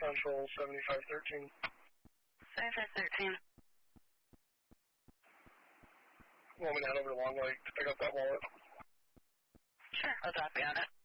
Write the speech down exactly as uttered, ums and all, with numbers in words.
Central seventy-five thirteen. seventy-five thirteen. Want me to head over to Long Lake to pick up that wallet? Sure, I'll drop you on it.